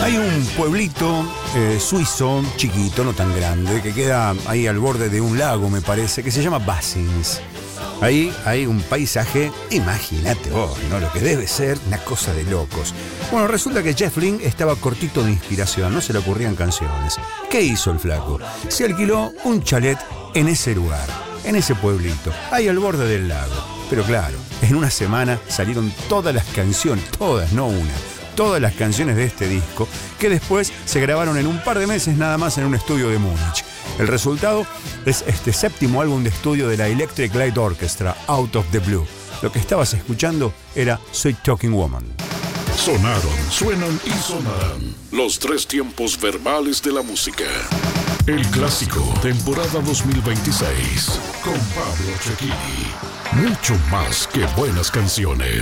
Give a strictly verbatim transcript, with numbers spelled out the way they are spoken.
Hay un pueblito eh, suizo, chiquito, no tan grande, que queda ahí al borde de un lago, me parece, que se llama Bassins. Ahí hay un paisaje, imagínate vos, ¿no? Lo que debe ser una cosa de locos. Bueno, resulta que Jeff Lynne estaba cortito de inspiración, no se le ocurrían canciones. ¿Qué hizo el flaco? Se alquiló un chalet en ese lugar, en ese pueblito, ahí al borde del lago. Pero claro, en una semana salieron todas las canciones, todas, no una, todas las canciones de este disco, que después se grabaron en un par de meses nada más en un estudio de Múnich. El resultado es este séptimo álbum de estudio de la Electric Light Orchestra, Out of the Blue. Lo que estabas escuchando era Sweet Talking Woman. Sonaron, suenan y sonarán los tres tiempos verbales de la música. El clásico, temporada dos mil veintiséis, con Pablo Cecchini. Mucho más que buenas canciones.